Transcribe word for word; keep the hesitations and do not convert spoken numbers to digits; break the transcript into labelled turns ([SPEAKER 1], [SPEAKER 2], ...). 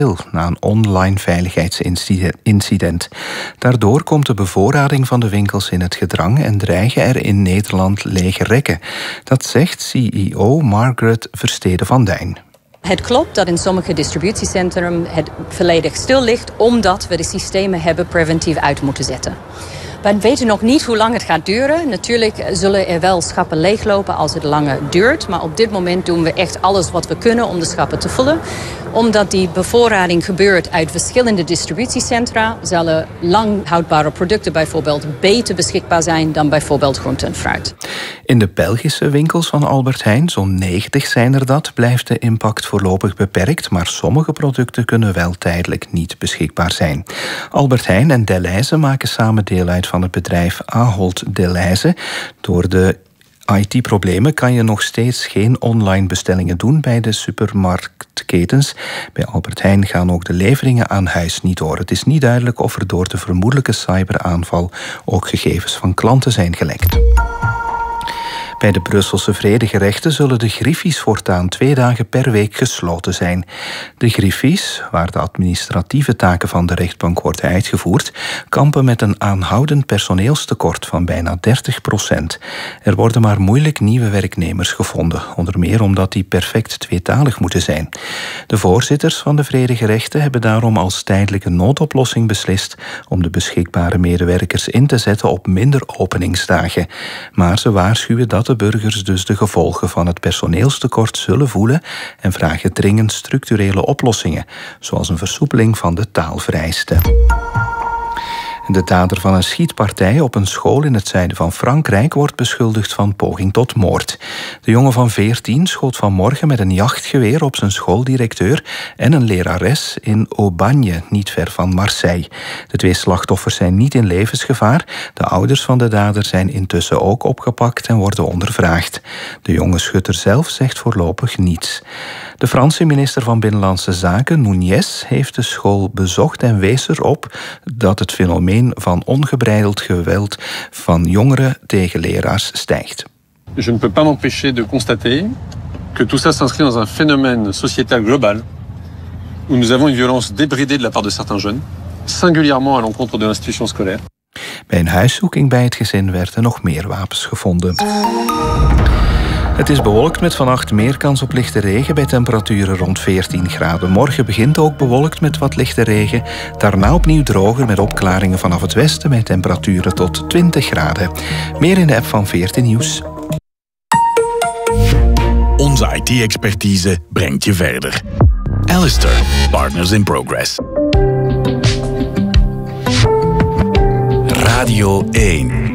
[SPEAKER 1] na een online veiligheidsincident. Daardoor komt de bevoorrading van de winkels in het gedrang en dreigen er in Nederland lege rekken. Dat zegt C E O Margaret Versteden van Duin.
[SPEAKER 2] Het klopt dat in sommige distributiecentrum het volledig stil ligt, omdat we de systemen hebben preventief uit moeten zetten. We weten nog niet hoe lang het gaat duren. Natuurlijk zullen er wel schappen leeglopen als het langer duurt. Maar op dit moment doen we echt alles wat we kunnen om de schappen te vullen. Omdat die bevoorrading gebeurt uit verschillende distributiecentra, zullen lang houdbare producten bijvoorbeeld beter beschikbaar zijn dan bijvoorbeeld groente en fruit.
[SPEAKER 1] In de Belgische winkels van Albert Heijn, zo'n negentig zijn er dat, blijft de impact voorlopig beperkt, maar sommige producten kunnen wel tijdelijk niet beschikbaar zijn. Albert Heijn en Delhaize maken samen deel uit van het bedrijf Ahold Delhaize. Door de I T-problemen kan je nog steeds geen online bestellingen doen bij de supermarktketens. Bij Albert Heijn gaan ook de leveringen aan huis niet door. Het is niet duidelijk of er door de vermoedelijke cyberaanval ook gegevens van klanten zijn gelekt. Bij de Brusselse vredegerechten zullen de griffies voortaan twee dagen per week gesloten zijn. De griffies, waar de administratieve taken van de rechtbank worden uitgevoerd, kampen met een aanhoudend personeelstekort van bijna dertig procent. Er worden maar moeilijk nieuwe werknemers gevonden, onder meer omdat die perfect tweetalig moeten zijn. De voorzitters van de vredegerechten hebben daarom als tijdelijke noodoplossing beslist om de beschikbare medewerkers in te zetten op minder openingsdagen. Maar ze waarschuwen dat de burgers dus de gevolgen van het personeelstekort zullen voelen en vragen dringend structurele oplossingen, zoals een versoepeling van de taalvereisten. De dader van een schietpartij op een school in het zuiden van Frankrijk wordt beschuldigd van poging tot moord. De jongen van veertien schoot vanmorgen met een jachtgeweer op zijn schooldirecteur en een lerares in Aubagne, niet ver van Marseille. De twee slachtoffers zijn niet in levensgevaar. De ouders van de dader zijn intussen ook opgepakt en worden ondervraagd. De jonge schutter zelf zegt voorlopig niets. De Franse minister van Binnenlandse Zaken, Nunez, heeft de school bezocht en wees erop dat het fenomeen van ongebreideld geweld van jongeren tegen leraars stijgt.
[SPEAKER 3] Je ne peux pas m'empêcher de constater que tout ça s'inscrit dans un phénomène sociétal global où nous avons une violence débridée de la part de certains jeunes, singulièrement à l'encontre de l'institution scolaire.
[SPEAKER 1] Bij een huiszoeking bij het gezin werden nog meer wapens gevonden. Het is bewolkt met vannacht meer kans op lichte regen bij temperaturen rond veertien graden. Morgen begint ook bewolkt met wat lichte regen. Daarna opnieuw droger met opklaringen vanaf het westen met temperaturen tot twintig graden. Meer in de app van veertien Nieuws.
[SPEAKER 4] Onze I T-expertise brengt je verder. Alistair, Partners in Progress. Radio één.